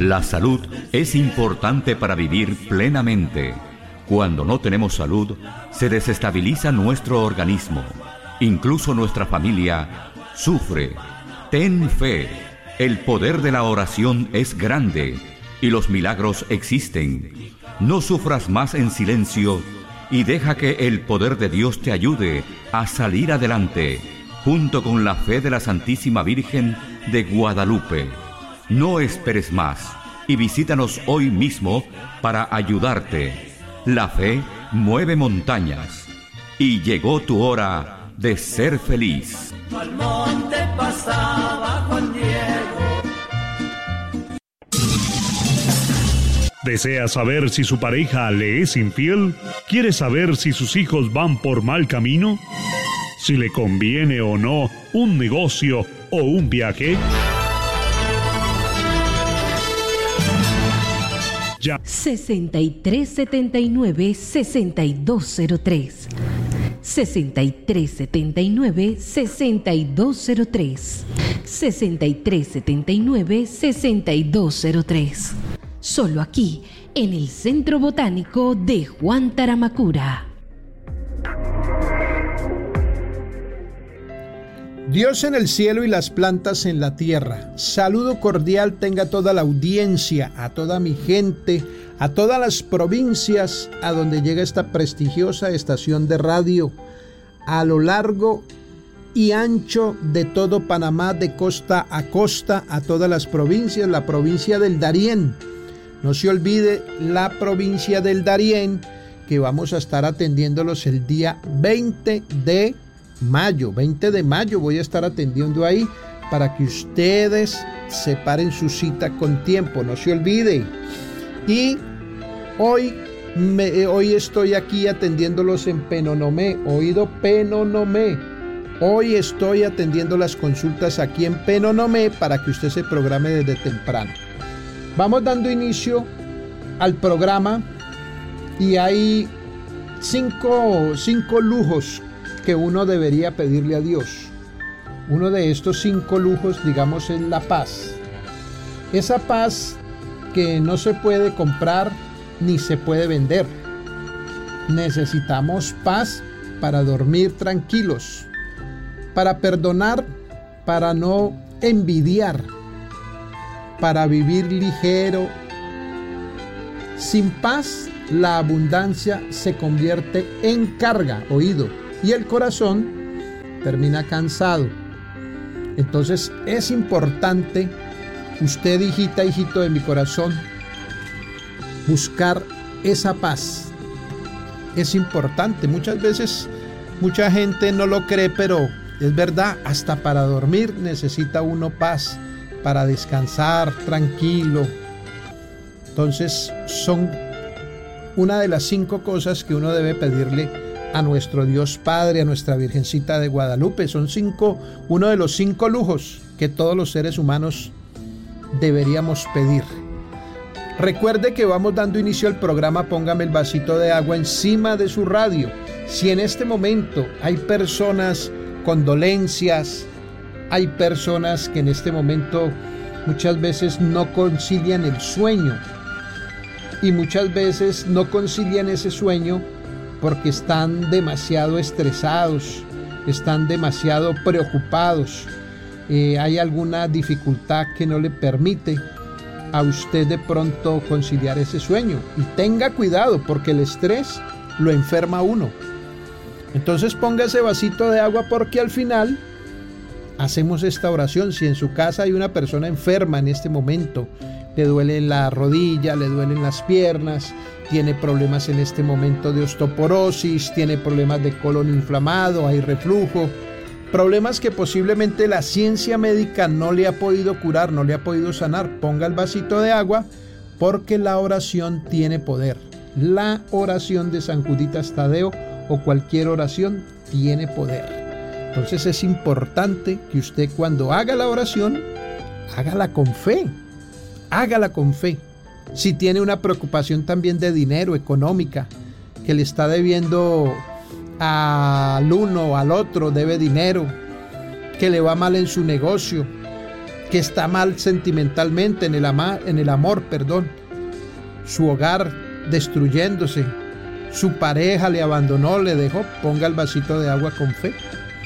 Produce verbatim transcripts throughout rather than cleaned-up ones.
La salud es importante para vivir plenamente. Cuando no tenemos salud, se desestabiliza nuestro organismo. Incluso nuestra familia sufre. Ten fe. El poder de la oración es grande y los milagros existen. No sufras más en silencio y deja que el poder de Dios te ayude a salir adelante, junto con la fe de la Santísima Virgen de Guadalupe. No esperes más y visítanos hoy mismo para ayudarte. La fe mueve montañas y llegó tu hora de ser feliz. Al monte pasaba Juan Diego. ¿Desea saber si su pareja le es infiel? ¿Quiere saber si sus hijos van por mal camino? ¿Si le conviene o no un negocio o un viaje? Ya. sesenta y tres setenta y nueve, sesenta y dos cero tres. sesenta y tres setenta y nueve, sesenta y dos cero tres. sesenta y tres setenta y nueve, sesenta y dos cero tres. Solo aquí, en el Centro Botánico de Juan Taramacura. Dios en el cielo y las plantas en la tierra. Saludo cordial tenga toda la audiencia, a toda mi gente, a todas las provincias a donde llega esta prestigiosa estación de radio, a lo largo y ancho de todo Panamá, de costa a costa, a todas las provincias, la provincia del Darién. No se olvide la provincia del Darién, que vamos a estar atendiéndolos el día veinte de mayo. veinte de mayo voy a estar atendiendo ahí para que ustedes separen su cita con tiempo, no se olvide. Y hoy, me, hoy estoy aquí atendiéndolos en Penonomé, oído Penonomé. Hoy estoy atendiendo las consultas aquí en Penonomé para que usted se programe desde temprano. Vamos dando inicio al programa y hay cinco, cinco lujos que uno debería pedirle a Dios. Uno de estos cinco lujos, digamos, es la paz. Esa paz que no se puede comprar ni se puede vender. Necesitamos paz para dormir tranquilos, para perdonar, para no envidiar, para vivir ligero. Sin paz, la abundancia se convierte en carga, oído, y el corazón termina cansado. Entonces es importante, usted, hijita, hijito de mi corazón, buscar esa paz. Es importante. Muchas veces mucha gente no lo cree, pero es verdad, hasta para dormir necesita uno paz, para descansar tranquilo. Entonces son una de las cinco cosas que uno debe pedirle a nuestro Dios Padre, a nuestra Virgencita de Guadalupe. Son cinco, uno de los cinco lujos que todos los seres humanos deberíamos pedir. Recuerde que vamos dando inicio al programa. Póngame el vasito de agua encima de su radio. Si en este momento hay personas con dolencias, hay personas que en este momento muchas veces no concilian el sueño, y muchas veces no concilian ese sueño porque están demasiado estresados, están demasiado preocupados, eh, hay alguna dificultad que no le permite a usted de pronto conciliar ese sueño. Y tenga cuidado, porque el estrés lo enferma a uno. Entonces ponga ese vasito de agua, porque al final hacemos esta oración. Si en su casa hay una persona enferma en este momento, le duele la rodilla, le duelen las piernas, tiene problemas en este momento de osteoporosis, tiene problemas de colon inflamado, hay reflujo, problemas que posiblemente la ciencia médica no le ha podido curar, no le ha podido sanar, ponga el vasito de agua, porque la oración tiene poder. La oración de San Juditas Tadeo o cualquier oración tiene poder. Entonces es importante que usted, cuando haga la oración, hágala con fe, hágala con fe. Si tiene una preocupación también de dinero, económica, que le está debiendo al uno o al otro, debe dinero, que le va mal en su negocio, que está mal sentimentalmente, en el, ama, en el amor, perdón, su hogar destruyéndose, su pareja le abandonó, le dejó, ponga el vasito de agua con fe.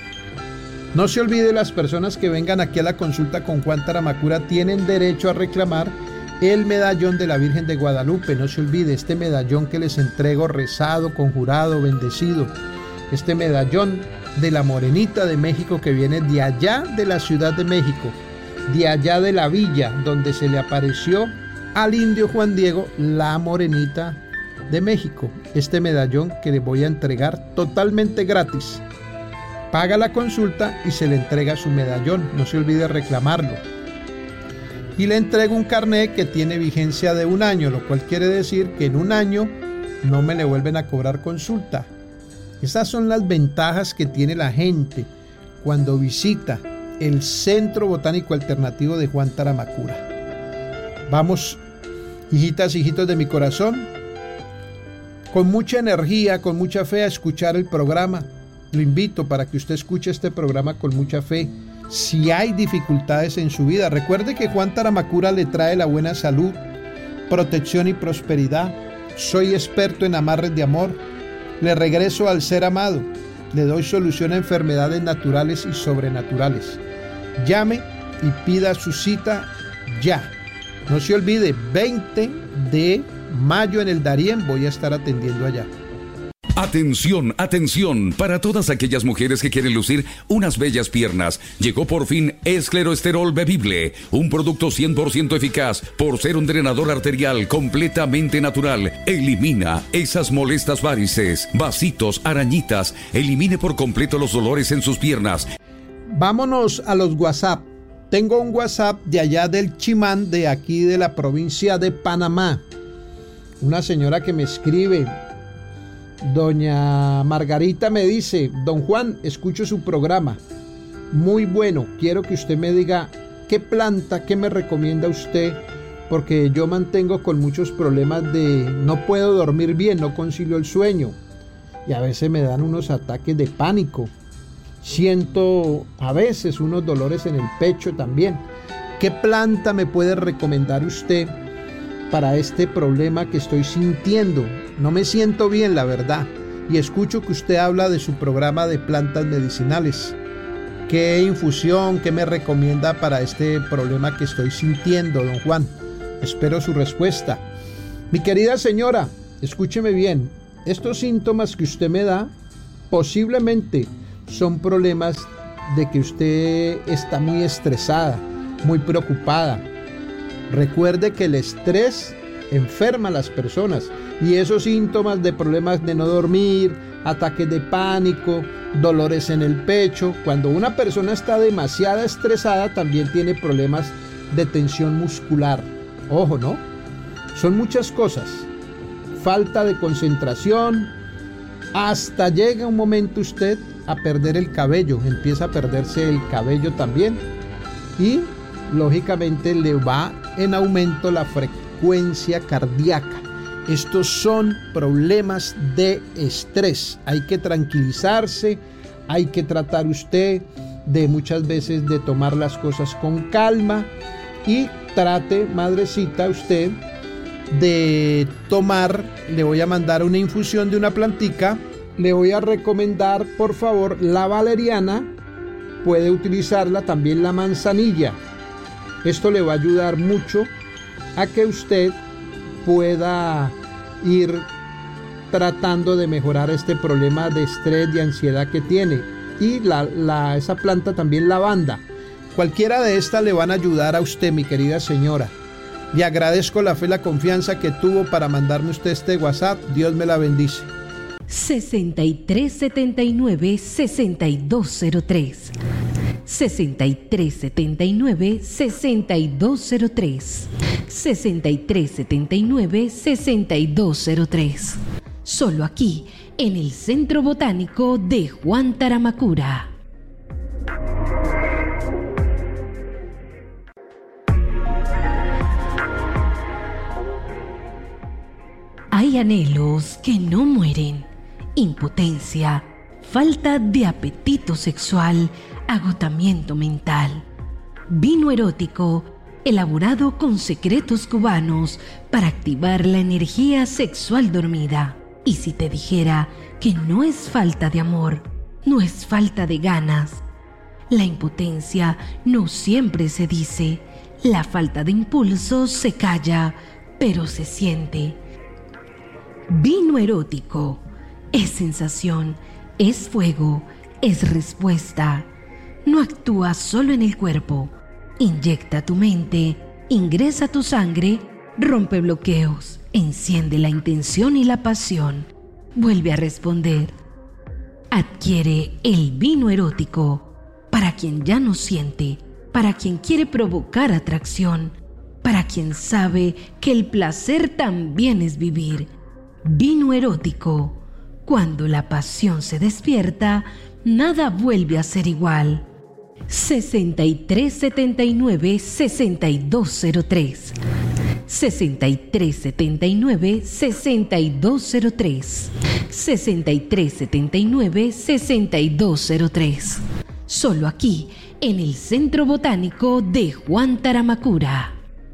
No se olvide, las personas que vengan aquí a la consulta con Juan Taramacura tienen derecho a reclamar el medallón de la Virgen de Guadalupe. No se olvide, este medallón que les entrego rezado, conjurado, bendecido, este medallón de la Morenita de México, que viene de allá de la Ciudad de México, de allá de la villa donde se le apareció al indio Juan Diego, la Morenita de México. Este medallón que le voy a entregar totalmente gratis. Paga la consulta y se le entrega su medallón. No se olvide reclamarlo. Y le entrego un carnet que tiene vigencia de un año, lo cual quiere decir que en un año no me le vuelven a cobrar consulta. Esas son las ventajas que tiene la gente cuando visita el Centro Botánico Alternativo de Juan Taramacura. Vamos, hijitas, hijitos de mi corazón, con mucha energía, con mucha fe, a escuchar el programa. Lo invito para que usted escuche este programa con mucha fe. Si hay dificultades en su vida, recuerde que Juan Taramacura le trae la buena salud, protección y prosperidad. Soy experto en amarres de amor. Le regreso al ser amado. Le doy solución a enfermedades naturales y sobrenaturales. Llame y pida su cita ya. No se olvide, veinte de mayo en el Darién voy a estar atendiendo allá. Atención, atención, para todas aquellas mujeres que quieren lucir unas bellas piernas. Llegó por fin Escleroesterol Bebible, un producto cien por ciento eficaz por ser un drenador arterial completamente natural. Elimina esas molestas varices, vasitos, arañitas. Elimine por completo los dolores en sus piernas. Vámonos a los WhatsApp. Tengo un WhatsApp de allá del Chimán, de aquí de la provincia de Panamá. Una señora que me escribe. Doña Margarita me dice: don Juan, escucho su programa, muy bueno, quiero que usted me diga qué planta, qué me recomienda usted, porque yo mantengo con muchos problemas de no puedo dormir bien, no concilio el sueño y a veces me dan unos ataques de pánico, siento a veces unos dolores en el pecho también. ¿Qué planta me puede recomendar usted para este problema que estoy sintiendo? No me siento bien, la verdad, y escucho que usted habla de su programa de plantas medicinales. ¿Qué infusión, qué me recomienda para este problema que estoy sintiendo, don Juan? Espero su respuesta. Mi querida señora, escúcheme bien, estos síntomas que usted me da posiblemente son problemas de que usted está muy estresada, muy preocupada. Recuerde que el estrés enferma a las personas y esos síntomas de problemas de no dormir, ataques de pánico, dolores en el pecho, cuando una persona está demasiado estresada también tiene problemas de tensión muscular. Ojo, ¿no? Son muchas cosas. Falta de concentración, hasta llega un momento usted a perder el cabello, empieza a perderse el cabello también y lógicamente le va en aumento la frecuencia cardíaca. Estos son problemas de estrés. Hay que tranquilizarse, hay que tratar usted de muchas veces de tomar las cosas con calma y trate, madrecita, usted de tomar, le voy a mandar una infusión de una plantica, le voy a recomendar por favor la valeriana, puede utilizarla también la manzanilla. Esto le va a ayudar mucho a que usted pueda ir tratando de mejorar este problema de estrés, de ansiedad que tiene. Y la, la, esa planta también, lavanda. Cualquiera de estas le van a ayudar a usted, mi querida señora. Le agradezco la fe y la confianza que tuvo para mandarme usted este WhatsApp. Dios me la bendice. sesenta y tres setenta y nueve, sesenta y dos cero tres. sesenta y tres setenta y nueve, sesenta y dos cero tres. sesenta y tres setenta y nueve, sesenta y dos cero tres. Solo aquí, en el Centro Botánico de Juan Taramacura. Hay anhelos que no mueren, impotencia, falta de apetito sexual, agotamiento mental. Vino erótico, elaborado con secretos cubanos para activar la energía sexual dormida. Y si te dijera que no es falta de amor, no es falta de ganas. La impotencia no siempre se dice, la falta de impulso se calla, pero se siente. Vino erótico es sensación, es fuego, es respuesta. No actúa solo en el cuerpo. Inyecta tu mente, ingresa tu sangre, rompe bloqueos, enciende la intención y la pasión. Vuelve a responder. Adquiere el vino erótico para quien ya no siente, para quien quiere provocar atracción, para quien sabe que el placer también es vivir. Vino erótico. Cuando la pasión se despierta, nada vuelve a ser igual. sesenta y tres setenta y nueve, sesenta y dos cero tres. sesenta y tres setenta y nueve, sesenta y dos cero tres. sesenta y tres setenta y nueve, sesenta y dos cero tres. Solo aquí, en el Centro Botánico de Juan Taramacura.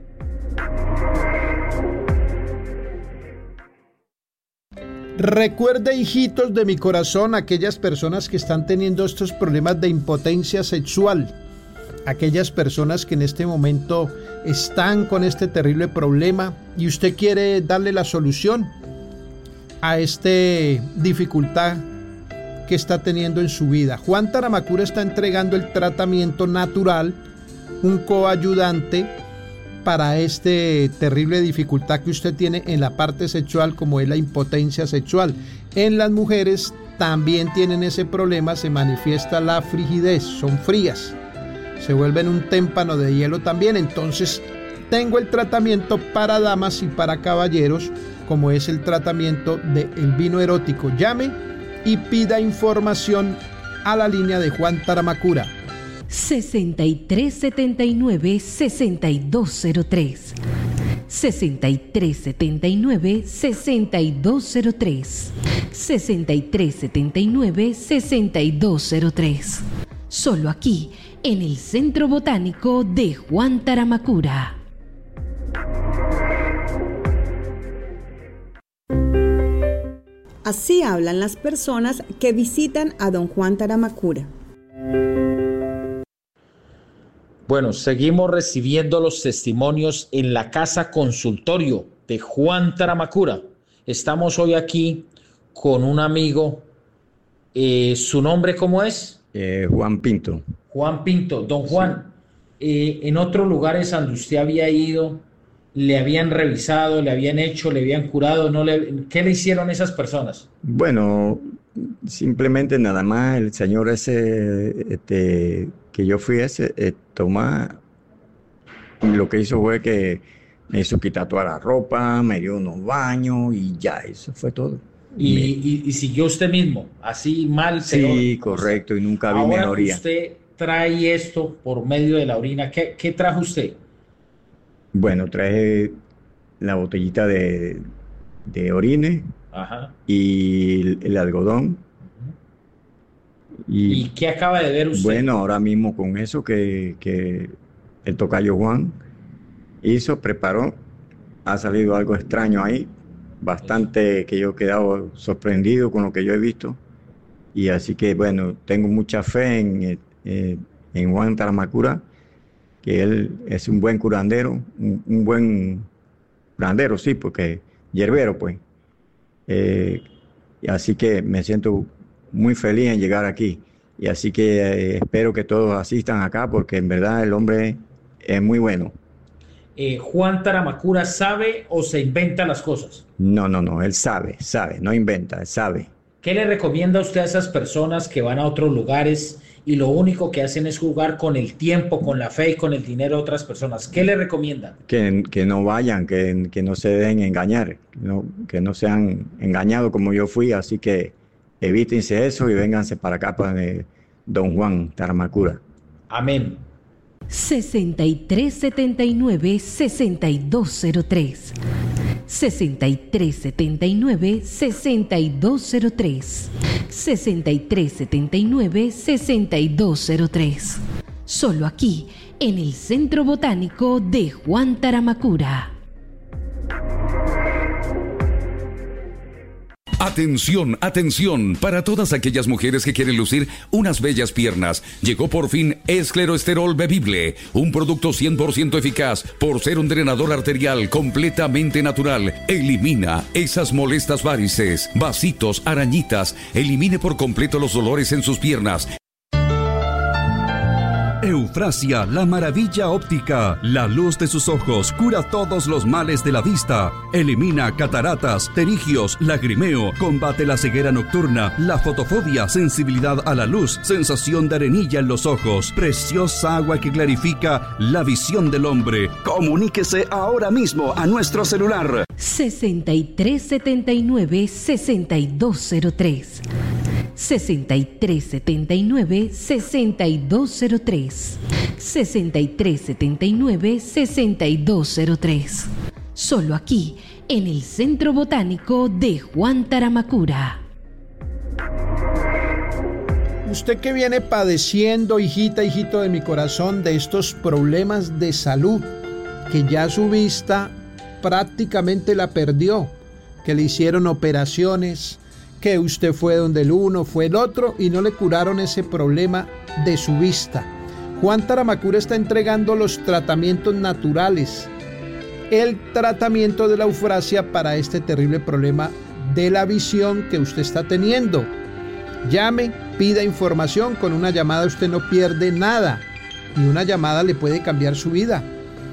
Recuerde, hijitos de mi corazón, aquellas personas que están teniendo estos problemas de impotencia sexual, aquellas personas que en este momento están con este terrible problema y usted quiere darle la solución a esta dificultad que está teniendo en su vida. Juan Taramacura está entregando el tratamiento natural, un coayudante para esta terrible dificultad que usted tiene en la parte sexual, como es la impotencia sexual. En las mujeres también tienen ese problema, se manifiesta la frigidez, son frías, se vuelven un témpano de hielo también. Entonces tengo el tratamiento para damas y para caballeros, como es el tratamiento del vino erótico. Llame y pida información a la línea de Juan Taramacura. sesenta y tres setenta y nueve, sesenta y dos cero tres. sesenta y tres setenta y nueve, sesenta y dos cero tres. sesenta y tres setenta y nueve, sesenta y dos cero tres. Solo aquí, en el Centro Botánico de Juan Taramacura. Así hablan las personas que visitan a don Juan Taramacura. Bueno, seguimos recibiendo los testimonios en la casa consultorio de Juan Taramacura. Estamos hoy aquí con un amigo. Eh, ¿Su nombre cómo es? Eh, Juan Pinto. Juan Pinto. Don Juan, sí. eh, en otros lugares donde usted había ido, le habían revisado, le habían hecho, le habían curado, no le, ¿qué le hicieron esas personas? Bueno, simplemente nada más el señor ese este, que yo fui ese, eh, toma, lo que hizo fue que me hizo quitar toda la ropa, me dio unos baños y ya, eso fue todo. Y, y, y siguió usted mismo, así mal. Sí, peor, correcto, y nunca vi ahora mejoría. Ahora usted trae esto por medio de la orina, ¿qué, qué trajo usted? Bueno, traje la botellita de, de orine. Ajá. Y el, el algodón. Uh-huh. y, ¿Y qué acaba de ver usted? Bueno, ahora mismo con eso que, que el tocayo Juan hizo, preparó, ha salido algo extraño ahí, bastante eso. Que yo he quedado sorprendido con lo que yo he visto. Y así que, bueno, tengo mucha fe en, eh, en Juan Taramacura, que él es un buen curandero, un, un buen curandero, sí, porque hierbero, pues. Eh, así que me siento muy feliz en llegar aquí. Y así que eh, espero que todos asistan acá, porque en verdad el hombre es muy bueno. Eh, ¿Juan Taramacura sabe o se inventa las cosas? No, no, no, él sabe, sabe, no inventa, él sabe. ¿Qué le recomienda usted a esas personas que van a otros lugares y lo único que hacen es jugar con el tiempo, con la fe y con el dinero de otras personas? ¿Qué le recomiendan? Que, que no vayan, que, que no se dejen engañar, no, que no sean engañados como yo fui, así que evítense eso y vénganse para acá, para eh, don Juan Taramacura. Amén. sesenta y tres setenta y nueve, sesenta y dos cero tres. sesenta y tres setenta y nueve, sesenta y dos cero tres. sesenta y tres setenta y nueve, sesenta y dos cero tres. Solo aquí, en el Centro Botánico de Juan Taramacura. Atención, atención, para todas aquellas mujeres que quieren lucir unas bellas piernas. Llegó por fin Escleroesterol Bebible, un producto cien por ciento eficaz por ser un drenador arterial completamente natural. Elimina esas molestas varices, vasitos, arañitas. Elimine por completo los dolores en sus piernas. Eufrasia, la maravilla óptica. La luz de sus ojos cura todos los males de la vista. Elimina cataratas, pterigios, lagrimeo. Combate la ceguera nocturna, la fotofobia, sensibilidad a la luz, sensación de arenilla en los ojos. Preciosa agua que clarifica la visión del hombre. Comuníquese ahora mismo a nuestro celular. sesenta y tres setenta y nueve, sesenta y dos cero tres. sesenta y tres setenta y nueve, sesenta y dos cero tres. sesenta y tres setenta y nueve, sesenta y dos cero tres. Solo aquí, en el Centro Botánico de Juan Taramacura. Usted que viene padeciendo, hijita, hijito de mi corazón, de estos problemas de salud, que ya su vista prácticamente la perdió, que le hicieron operaciones, que usted fue donde el uno, fue el otro y no le curaron ese problema de su vista. Juan Taramacura está entregando los tratamientos naturales, el tratamiento de la eufrasia para este terrible problema de la visión que usted está teniendo. Llame, pida información, con una llamada usted no pierde nada y una llamada le puede cambiar su vida.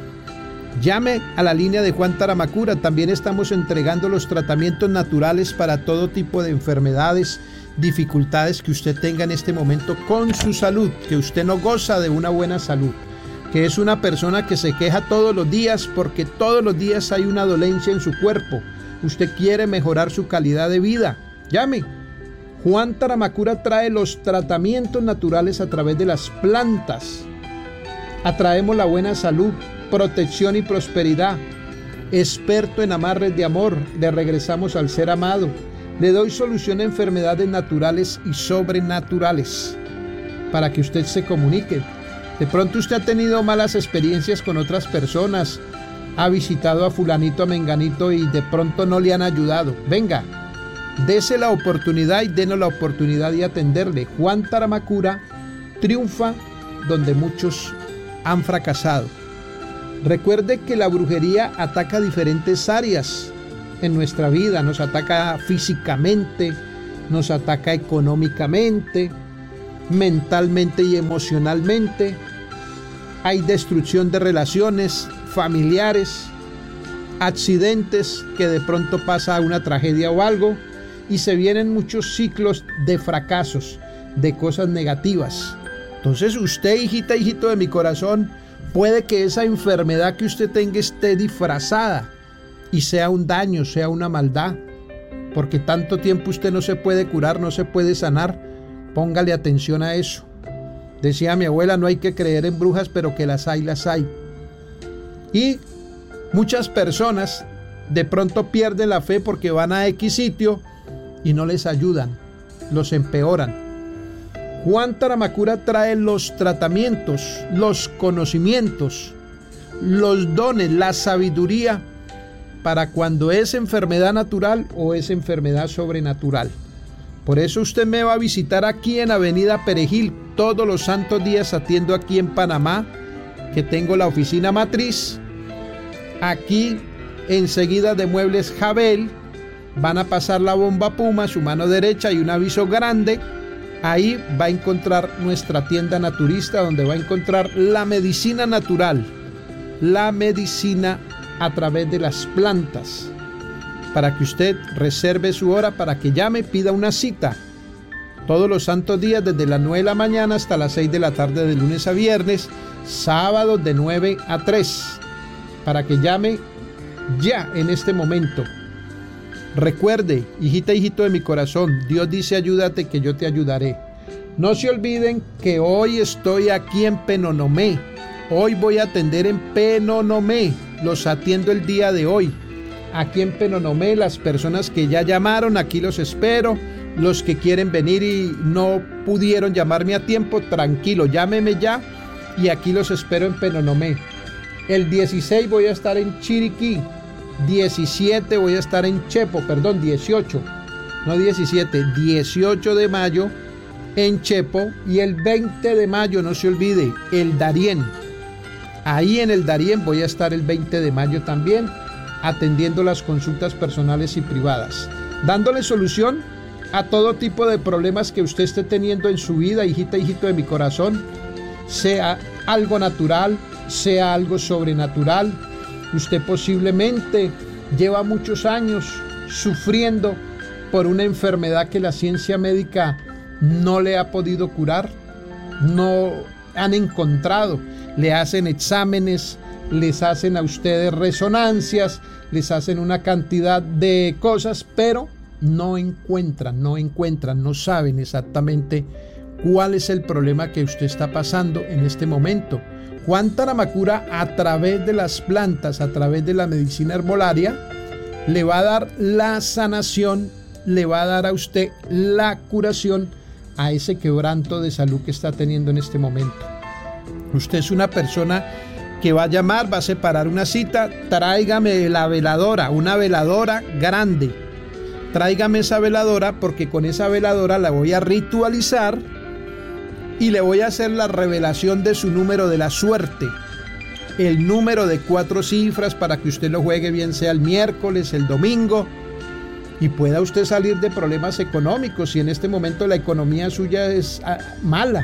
Llame a la línea de Juan Taramacura. También estamos entregando los tratamientos naturales para todo tipo de enfermedades, dificultades que usted tenga en este momento con su salud, que usted no goza de una buena salud, que es una persona que se queja todos los días porque todos los días hay una dolencia en su cuerpo. Usted quiere mejorar su calidad de vida. Llame. Juan Taramacura trae los tratamientos naturales a través de las plantas. Atraemos la buena salud, protección y prosperidad. Experto en amarres de amor, le regresamos al ser amado. Le doy solución a enfermedades naturales y sobrenaturales para que usted se comunique. De pronto usted ha tenido malas experiencias con otras personas, ha visitado a fulanito, a menganito y de pronto no le han ayudado. Venga, dese la oportunidad y denos la oportunidad de atenderle. Juan Taramacura triunfa donde muchos han fracasado. Recuerde que la brujería ataca diferentes áreas en nuestra vida. Nos ataca físicamente, nos ataca económicamente, mentalmente y emocionalmente. Hay destrucción de relaciones familiares, accidentes que de pronto pasa una tragedia o algo y se vienen muchos ciclos de fracasos, de cosas negativas. Entonces usted, hijita, hijito de mi corazón, puede que esa enfermedad que usted tenga esté disfrazada y sea un daño, sea una maldad, porque tanto tiempo usted no se puede curar, no se puede sanar. Póngale atención a eso. Decía mi abuela, no hay que creer en brujas, pero que las hay, las hay. Y muchas personas de pronto pierden la fe porque van a X sitio y no les ayudan, los empeoran. Juan Taramacura trae los tratamientos, los conocimientos, los dones, la sabiduría para cuando es enfermedad natural o es enfermedad sobrenatural. Por eso usted me va a visitar aquí en Avenida Perejil. Todos los santos días atiendo aquí en Panamá, que tengo la oficina matriz. Aquí enseguida de Muebles Jabel van a pasar la bomba Puma, su mano derecha, y un aviso grande. Ahí va a encontrar nuestra tienda naturista, donde va a encontrar la medicina natural, la medicina a través de las plantas, para que usted reserve su hora, para que llame, pida una cita. Todos los santos días, desde las nueve de la mañana hasta las seis de la tarde, de lunes a viernes, sábados de nueve a tres, para que llame ya en este momento. Recuerde, hijita, hijito de mi corazón, Dios dice ayúdate que yo te ayudaré. No se olviden que hoy estoy aquí en Penonomé. Hoy voy a atender en Penonomé. Los atiendo el día de hoy. Aquí en Penonomé, las personas que ya llamaron, aquí los espero. Los que quieren venir y no pudieron llamarme a tiempo, tranquilo, llámeme ya y aquí los espero en Penonomé. El dieciséis voy a estar en Chiriquí, diecisiete voy a estar en Chepo, perdón, dieciocho, no diecisiete, dieciocho de mayo en Chepo, y el veinte de mayo, no se olvide, el Darién. Ahí en el Darién voy a estar el veinte de mayo también, atendiendo las consultas personales y privadas, dándole solución a todo tipo de problemas que usted esté teniendo en su vida, hijita, hijito de mi corazón, sea algo natural, sea algo sobrenatural. Usted posiblemente lleva muchos años sufriendo por una enfermedad que la ciencia médica no le ha podido curar, no han encontrado, le hacen exámenes, les hacen a ustedes resonancias, les hacen una cantidad de cosas, pero no encuentran, no encuentran, no saben exactamente cuál es el problema que usted está pasando en este momento. Juan Taramacura, a través de las plantas, a través de la medicina herbolaria, le va a dar la sanación, le va a dar a usted la curación a ese quebranto de salud que está teniendo en este momento. Usted es una persona que va a llamar, va a separar una cita, tráigame la veladora, una veladora grande, tráigame esa veladora, porque con esa veladora la voy a ritualizar y le voy a hacer la revelación de su número de la suerte, el número de cuatro cifras, para que usted lo juegue bien sea el miércoles, el domingo, y pueda usted salir de problemas económicos. Si en este momento la economía suya es ah, mala,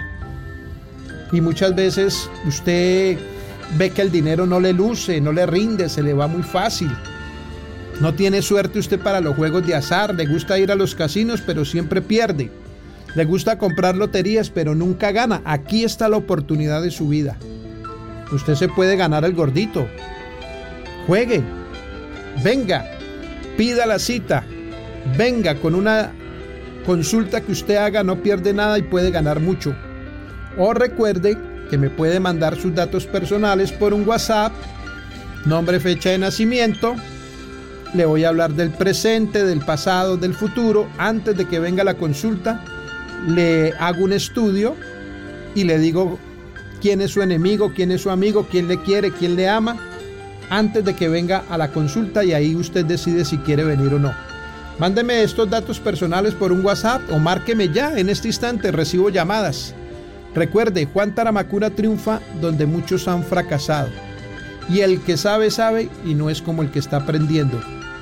y muchas veces usted ve que el dinero no le luce, no le rinde, se le va muy fácil, no tiene suerte usted para los juegos de azar, le gusta ir a los casinos pero siempre pierde, le gusta comprar loterías pero nunca gana. Aquí está la oportunidad de su vida. Usted se puede ganar el gordito. Juegue, venga, pida la cita, venga con una consulta que usted haga, no pierde nada y puede ganar mucho. O recuerde que me puede mandar sus datos personales por un WhatsApp, nombre, fecha de nacimiento. Le voy a hablar del presente, del pasado, del futuro. Antes de que venga la consulta, le hago un estudio y le digo quién es su enemigo, quién es su amigo, quién le quiere, quién le ama, antes de que venga a la consulta, y ahí usted decide si quiere venir o no. Mándeme estos datos personales por un WhatsApp o márqueme ya en este instante, recibo llamadas. Recuerde, Juan Taramacura triunfa donde muchos han fracasado, y el que sabe, sabe, y no es como el que está aprendiendo.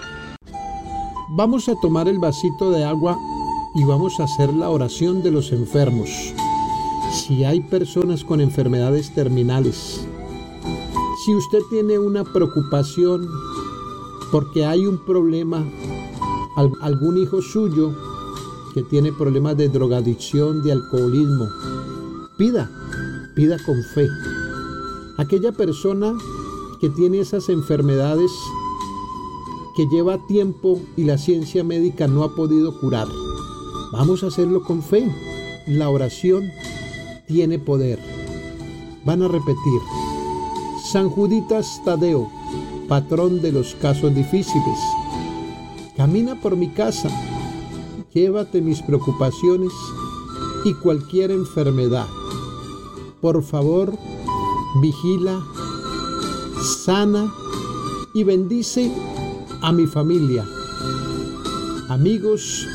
Vamos a tomar el vasito de agua y vamos a hacer la oración de los enfermos. Si hay personas con enfermedades terminales, si usted tiene una preocupación porque hay un problema, algún hijo suyo que tiene problemas de drogadicción, de alcoholismo, pida, pida con fe. Aquella persona que tiene esas enfermedades que lleva tiempo y la ciencia médica no ha podido curar, vamos a hacerlo con fe. La oración tiene poder. Van a repetir: San Juditas Tadeo, patrón de los casos difíciles, camina por mi casa, llévate mis preocupaciones y cualquier enfermedad. Por favor, vigila, sana y bendice a mi familia. Amigos,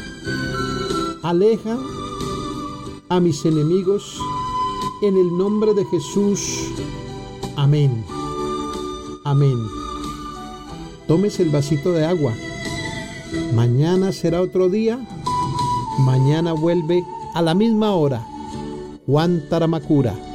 aleja a mis enemigos en el nombre de Jesús. Amén. Amén. Tómese el vasito de agua. Mañana será otro día. Mañana vuelve a la misma hora Juan Taramacura.